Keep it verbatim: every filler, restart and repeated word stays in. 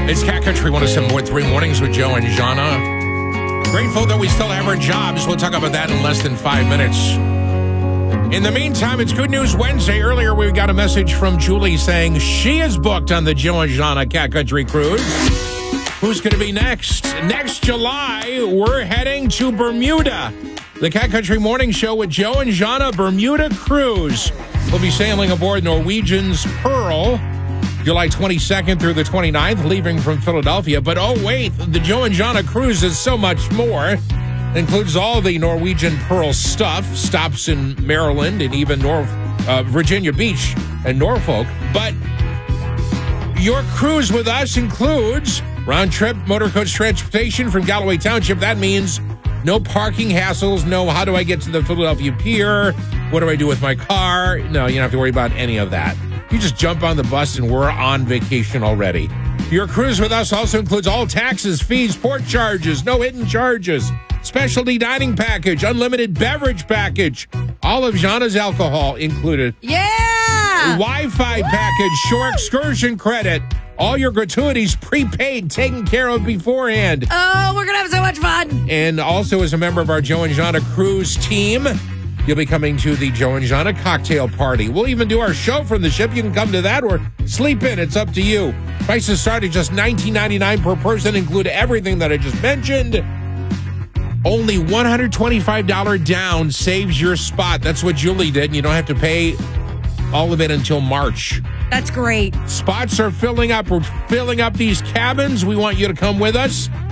It's Cat Country one oh seven point three Mornings with Joe and Jana. Grateful that we still have our jobs. We'll talk about that in less than five minutes. In the meantime, it's Good News Wednesday. Earlier, we got a message from Julie saying she is booked on the Joe and Jana Cat Country Cruise. Who's going to be next? Next July, we're heading to Bermuda. The Cat Country Morning Show with Joe and Jana Bermuda Cruise. We'll be sailing aboard Norwegian's Pearl, July twenty-second through the twenty-ninth, leaving from Philadelphia. But oh, wait, the Joe and Jana Cruise is so much more. It includes all the Norwegian Pearl stuff, stops in Maryland and even North uh, Virginia Beach and Norfolk. But your cruise with us includes round-trip motor coach transportation from Galloway Township. That means no parking hassles, no how do I get to the Philadelphia Pier, what do I do with my car? No, you don't have to worry about any of that. You just jump on the bus and we're on vacation already. Your cruise with us also includes all taxes, fees, port charges, no hidden charges, specialty dining package, unlimited beverage package, all of Jana's alcohol included. Yeah! Wi-Fi package, shore excursion credit, all your gratuities prepaid, taken care of beforehand. Oh, we're going to have so much fun. And also as a member of our Joe and Jana cruise team, you'll be coming to the Joe and Jana cocktail party. We'll even do our show from the ship. You can come to that or sleep in. It's up to you. Prices start at just nineteen ninety-nine dollars per person, include everything that I just mentioned. Only one hundred twenty-five dollars down saves your spot. That's what Julie did, and you don't have to pay all of it until March. That's great. Spots are filling up. We're filling up these cabins. We want you to come with us.